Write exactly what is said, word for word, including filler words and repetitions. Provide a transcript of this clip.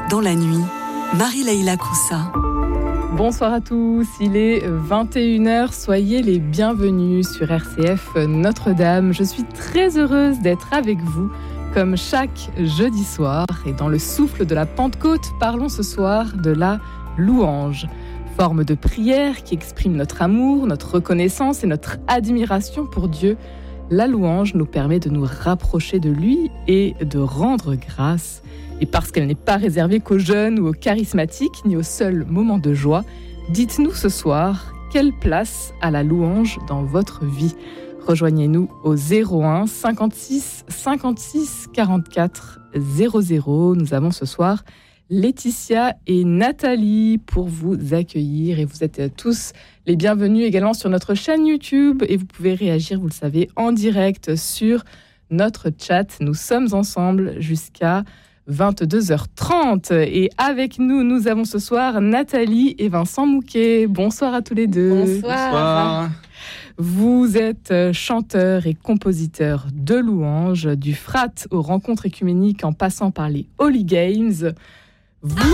Dans la nuit, Marie-Laïla Koussa. Bonsoir à tous, il est vingt et une heures, soyez les bienvenus sur R C F Notre-Dame. Je suis très heureuse d'être avec vous comme chaque jeudi soir. Et dans le souffle de la Pentecôte, parlons ce soir de la louange. Forme de prière qui exprime notre amour, notre reconnaissance et notre admiration pour Dieu. La louange nous permet de nous rapprocher de lui et de rendre grâce. Et parce qu'elle n'est pas réservée qu'aux jeunes ou aux charismatiques, ni aux seuls moments de joie, dites-nous ce soir, quelle place a la louange dans votre vie ? Rejoignez-nous au zéro un cinquante-six cinquante-six quarante-quatre zéro zéro. Nous avons ce soir Laetitia et Nathalie pour vous accueillir. Et vous êtes tous les bienvenus également sur notre chaîne YouTube. Et vous pouvez réagir, vous le savez, en direct sur notre chat. Nous sommes ensemble jusqu'à vingt-deux heures trente. Et avec nous, nous avons ce soir Nathalie et Vincent Mouquet. Bonsoir à tous les deux. Bonsoir. Bonsoir. Vous êtes chanteur et compositeur de louanges, du Frat aux rencontres écuméniques en passant par les Holy Games. Vous